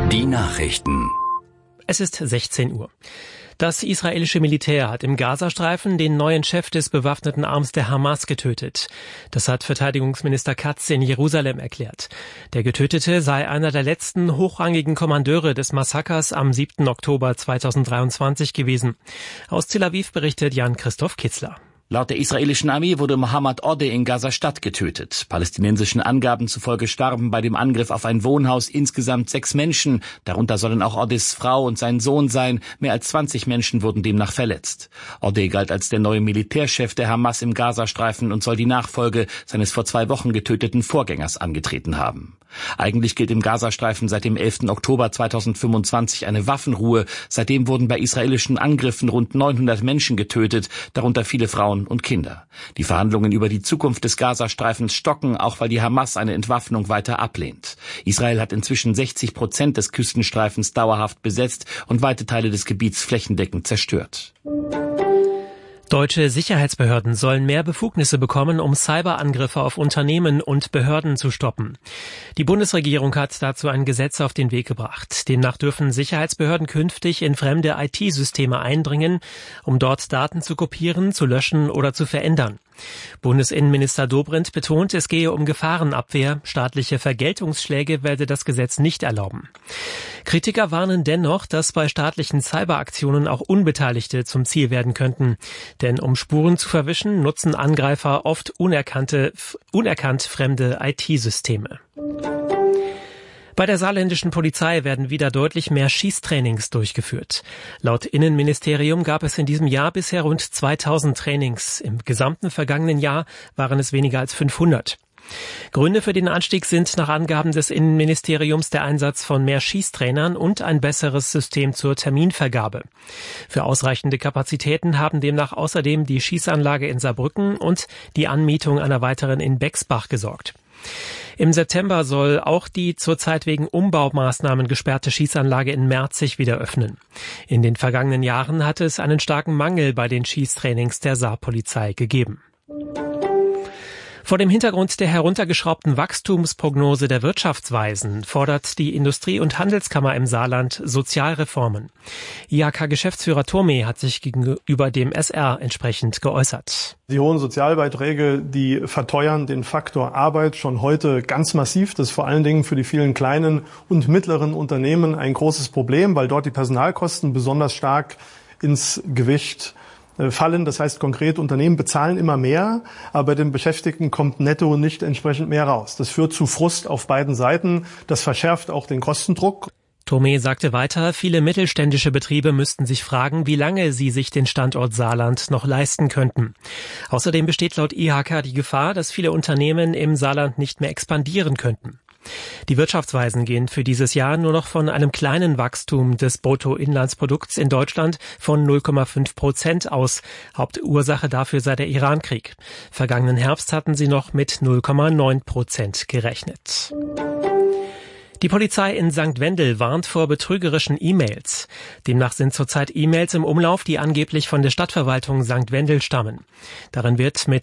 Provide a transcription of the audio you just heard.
Die Nachrichten. Es ist 16 Uhr. Das israelische Militär hat im Gazastreifen den neuen Chef des bewaffneten Arms der Hamas getötet. Das hat Verteidigungsminister Katz in Jerusalem erklärt. Der Getötete sei einer der letzten hochrangigen Kommandeure des Massakers am 7. Oktober 2023 gewesen. Aus Tel Aviv berichtet Jan-Christoph Kitzler. Laut der israelischen Armee wurde Mohammed Odeh in Gaza-Stadt getötet. Palästinensischen Angaben zufolge starben bei dem Angriff auf ein Wohnhaus insgesamt 6 Menschen. Darunter sollen auch Odehs Frau und sein Sohn sein. Mehr als 20 Menschen wurden demnach verletzt. Odeh galt als der neue Militärchef der Hamas im Gazastreifen und soll die Nachfolge seines vor 2 Wochen getöteten Vorgängers angetreten haben. Eigentlich gilt im Gazastreifen seit dem 11. Oktober 2025 eine Waffenruhe. Seitdem wurden bei israelischen Angriffen rund 900 Menschen getötet, darunter viele Frauen und Kinder. Die Verhandlungen über die Zukunft des Gazastreifens stocken, auch weil die Hamas eine Entwaffnung weiter ablehnt. Israel hat inzwischen 60% des Küstenstreifens dauerhaft besetzt und weite Teile des Gebiets flächendeckend zerstört. Deutsche Sicherheitsbehörden sollen mehr Befugnisse bekommen, um Cyberangriffe auf Unternehmen und Behörden zu stoppen. Die Bundesregierung hat dazu ein Gesetz auf den Weg gebracht. Demnach dürfen Sicherheitsbehörden künftig in fremde IT-Systeme eindringen, um dort Daten zu kopieren, zu löschen oder zu verändern. Bundesinnenminister Dobrindt betont, es gehe um Gefahrenabwehr. Staatliche Vergeltungsschläge werde das Gesetz nicht erlauben. Kritiker warnen dennoch, dass bei staatlichen Cyberaktionen auch Unbeteiligte zum Ziel werden könnten. Denn um Spuren zu verwischen, nutzen Angreifer oft unerkannt fremde IT-Systeme. Bei der saarländischen Polizei werden wieder deutlich mehr Schießtrainings durchgeführt. Laut Innenministerium gab es in diesem Jahr bisher rund 2000 Trainings. Im gesamten vergangenen Jahr waren es weniger als 500. Gründe für den Anstieg sind nach Angaben des Innenministeriums der Einsatz von mehr Schießtrainern und ein besseres System zur Terminvergabe. Für ausreichende Kapazitäten haben demnach außerdem die Schießanlage in Saarbrücken und die Anmietung einer weiteren in Bexbach gesorgt. Im September soll auch die zurzeit wegen Umbaumaßnahmen gesperrte Schießanlage in Merzig wieder öffnen. In den vergangenen Jahren hatte es einen starken Mangel bei den Schießtrainings der Saarpolizei gegeben. Vor dem Hintergrund der heruntergeschraubten Wachstumsprognose der Wirtschaftsweisen fordert die Industrie- und Handelskammer im Saarland Sozialreformen. IHK-Geschäftsführer Thome hat sich gegenüber dem SR entsprechend geäußert. Die hohen Sozialbeiträge, die verteuern den Faktor Arbeit schon heute ganz massiv. Das ist vor allen Dingen für die vielen kleinen und mittleren Unternehmen ein großes Problem, weil dort die Personalkosten besonders stark ins Gewicht fallen. Das heißt konkret, Unternehmen bezahlen immer mehr, aber bei den Beschäftigten kommt netto nicht entsprechend mehr raus. Das führt zu Frust auf beiden Seiten. Das verschärft auch den Kostendruck. Thome sagte weiter, viele mittelständische Betriebe müssten sich fragen, wie lange sie sich den Standort Saarland noch leisten könnten. Außerdem besteht laut IHK die Gefahr, dass viele Unternehmen im Saarland nicht mehr expandieren könnten. Die Wirtschaftsweisen gehen für dieses Jahr nur noch von einem kleinen Wachstum des Bruttoinlandsprodukts in Deutschland von 0,5% aus. Hauptursache dafür sei der Irankrieg. Vergangenen Herbst hatten sie noch mit 0,9% gerechnet. Die Polizei in St. Wendel warnt vor betrügerischen E-Mails. Demnach sind zurzeit E-Mails im Umlauf, die angeblich von der Stadtverwaltung St. Wendel stammen. Darin wird mit